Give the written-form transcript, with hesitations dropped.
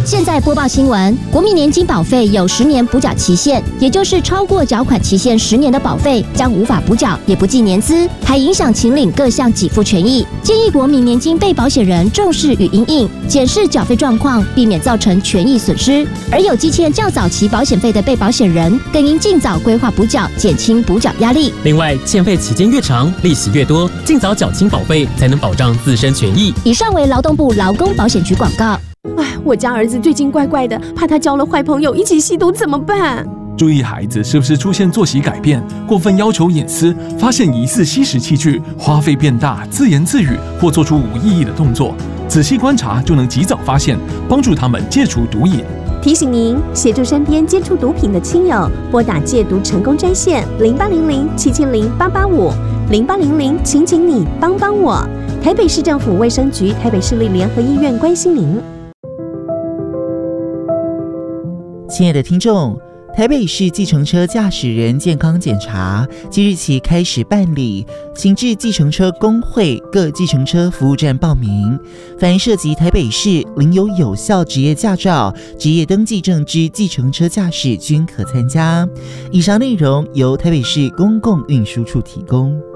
现在播报新闻，国民年金保费有10年补缴期限，也就是超过缴款期限10年的保费将无法补缴，也不计年资，还影响请领各项给付权益。建议国民年金被保险人重视与因应，检视缴费状况，避免造成权益损失。而有积欠较早期保险费的被保险人，更应尽早规划补缴，减轻补缴压力。 另外，欠费期间越长，利息越多，尽早缴清保费，才能保障自身权益。 以上为劳动部劳工保险局广告。 我家儿子最近怪怪的，怕他交了坏朋友一起吸毒怎么办？ 注意孩子是不是出现作息改变、过分要求隐私、发现疑似吸食器具、花费变大、自言自语或做出无意义的动作，仔细观察就能及早发现，帮助他们戒除毒瘾。 提醒您，协助身边接触毒品的亲友，拨打戒毒成功专线0800770885 0800请你帮帮我。台北市政府卫生局、台北市立联合医院关心您。 亲爱的听众，台北市计程车驾驶人健康检查即日起开始办理，请至计程车工会各计程车服务站报名。凡涉及台北市领有效职业驾照、职业登记证之计程车驾驶均可参加。以上内容由台北市公共运输处提供。